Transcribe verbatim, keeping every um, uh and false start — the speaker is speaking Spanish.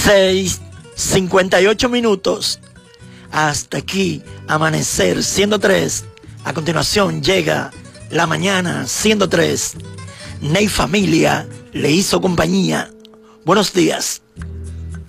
seis, cincuenta y ocho minutos. Hasta aquí, Amanecer ciento tres. A continuación llega La Mañana ciento tres. Ney Familia le hizo compañía. Buenos días.